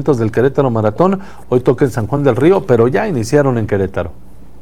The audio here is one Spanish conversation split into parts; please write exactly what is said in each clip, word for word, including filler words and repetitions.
entrenamientos del Querétaro Maratón. Hoy toca en San Juan del Río, pero ya iniciaron en Querétaro.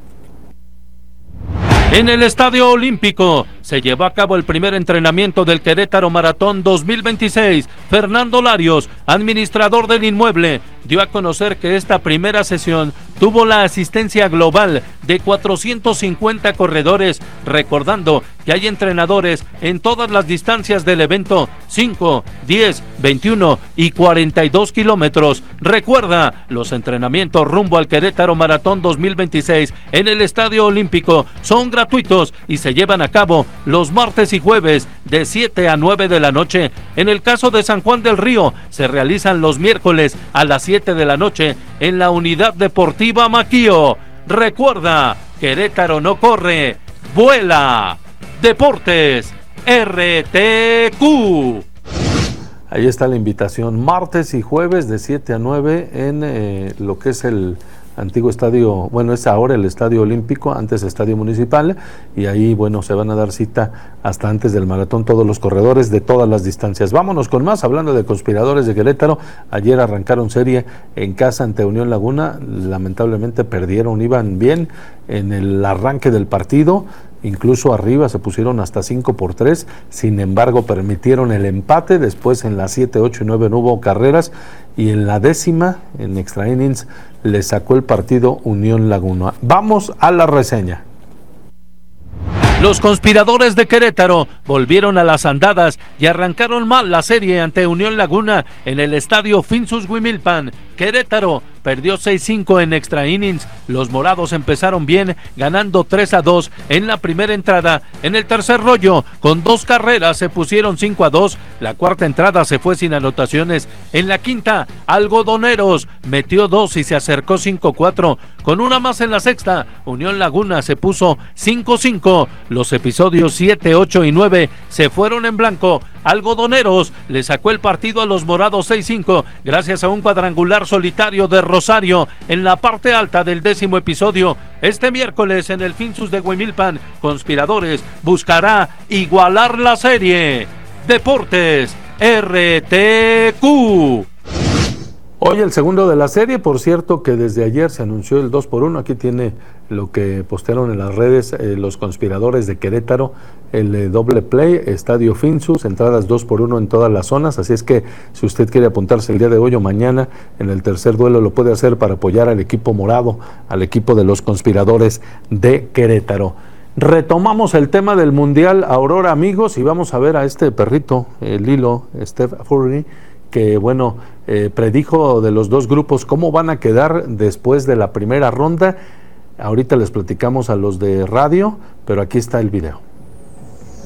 En el Estadio Olímpico se llevó a cabo el primer entrenamiento del Querétaro Maratón dos mil veintiséis. Fernando Larios, administrador del inmueble, dio a conocer que esta primera sesión tuvo la asistencia global de cuatrocientos cincuenta corredores, recordando que hay entrenadores en todas las distancias del evento, cinco, diez, veintiuno y cuarenta y dos kilómetros. Recuerda, los entrenamientos rumbo al Querétaro Maratón dos mil veintiséis en el Estadio Olímpico son gratuitos y se llevan a cabo los martes y jueves de siete a nueve de la noche. En el caso de San Juan del Río, se realizan los miércoles a las siete de la noche en la Unidad Deportiva Maquío. Recuerda, Querétaro no corre, vuela. Deportes R T Q. Ahí está la invitación, martes y jueves de siete a nueve en eh, lo que es el antiguo estadio, bueno, es ahora el Estadio Olímpico, antes Estadio Municipal, y ahí, bueno, se van a dar cita hasta antes del maratón todos los corredores de todas las distancias. Vámonos con más, hablando de conspiradores de Querétaro. Ayer arrancaron serie en casa ante Unión Laguna, lamentablemente perdieron, iban bien en el arranque del partido, incluso arriba se pusieron hasta cinco por tres, sin embargo permitieron el empate. Después en las siete, ocho y nueve no hubo carreras, y en la décima, en extra innings, le sacó el partido Unión Laguna. Vamos a la reseña. Los conspiradores de Querétaro volvieron a las andadas y arrancaron mal la serie ante Unión Laguna en el estadio Finsus Huimilpan. Querétaro perdió seis cinco en extra innings. Los morados empezaron bien, ganando tres a dos en la primera entrada. En el tercer rollo, con dos carreras, se pusieron cinco a dos. La cuarta entrada se fue sin anotaciones. En la quinta, Algodoneros metió dos y se acercó cinco cuatro. Con una más en la sexta, Unión Laguna se puso cinco cinco. Los episodios siete, ocho y nueve se fueron en blanco. Algodoneros le sacó el partido a los morados seis cinco gracias a un cuadrangular solitario de Rosario en la parte alta del décimo episodio. Este miércoles en el Finsus de Huimilpan, Conspiradores buscará igualar la serie. Deportes R T Q. Hoy el segundo de la serie, por cierto que desde ayer se anunció el dos por uno, aquí tiene lo que postearon en las redes eh, los conspiradores de Querétaro, el eh, doble play, Estadio Finsus, entradas dos por uno en todas las zonas, así es que si usted quiere apuntarse el día de hoy o mañana en el tercer duelo lo puede hacer para apoyar al equipo morado, al equipo de los conspiradores de Querétaro. Retomamos el tema del Mundial Aurora, amigos, y vamos a ver a este perrito, el Lilo, Steph Curry, que bueno, eh, predijo de los dos grupos cómo van a quedar después de la primera ronda. Ahorita les platicamos a los de radio, pero aquí está el video.